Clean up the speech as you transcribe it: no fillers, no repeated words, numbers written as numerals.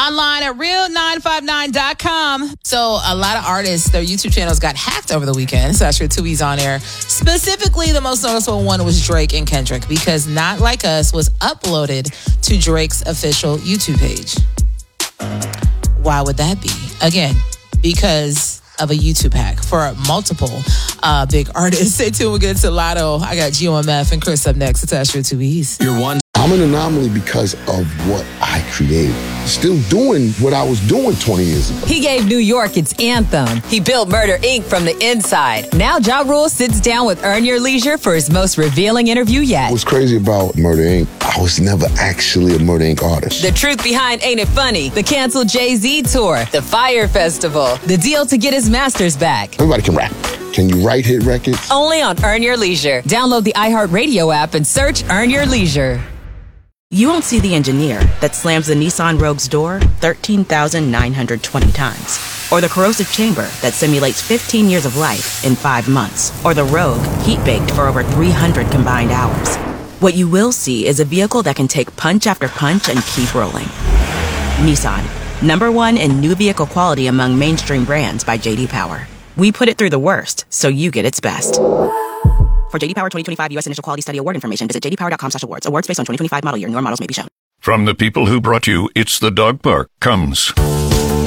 online at real959.com. So a lot of artists, their YouTube channels got hacked over the weekend. So that's your Tubi's on air. Specifically, the most noticeable one was Drake and Kendrick, because Not Like Us was uploaded to Drake's official YouTube page. Why would that be? Again, because of a YouTube hack for multiple big artists. Stay tuned. We'll get to Lotto. I got GOMF and Chris up next. It's Astro 2E's. You're one. I'm an anomaly because of what I created. Still doing what I was doing 20 years ago. He gave New York its anthem. He built Murder, Inc. from the inside. Now Ja Rule sits down with Earn Your Leisure for his most revealing interview yet. What's crazy about Murder, Inc., I was never actually a Murder, Inc. artist. The truth behind Ain't It Funny, the canceled Jay-Z tour, the Fire Festival, the deal to get his masters back. Everybody can rap. Can you write hit records? Only on Earn Your Leisure. Download the iHeartRadio app and search Earn Your Leisure. You won't see the engineer that slams the Nissan Rogue's door 13,920 times. Or the corrosive chamber that simulates 15 years of life in 5 months. Or the Rogue heat-baked for over 300 combined hours. What you will see is a vehicle that can take punch after punch and keep rolling. Nissan, #1 in new vehicle quality among mainstream brands by J.D. Power. We put it through the worst, so you get its best. For J.D. Power 2025 U.S. Initial Quality Study Award information, visit jdpower.com/awards. Awards based on 2025 model year. Newer models may be shown. From the people who brought you It's the Dog Park comes